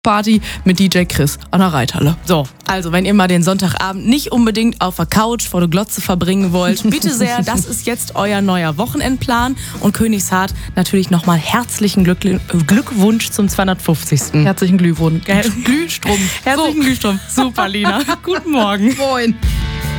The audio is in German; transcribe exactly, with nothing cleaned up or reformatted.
Party mit D J Chris an der Reithalle. So, also wenn ihr mal den Sonntagabend nicht unbedingt auf der Couch vor der Glotze verbringen wollt, bitte sehr, das ist jetzt euer neuer Wochenendplan. Und Königshardt natürlich nochmal herzlichen Glück, Glückwunsch zum zweihundertfünfzigsten Herzlichen Glühwunsch. Glühstrumpf. Herzlichen so. Glühstrumpf. Super, Lina. Guten Morgen. Moin.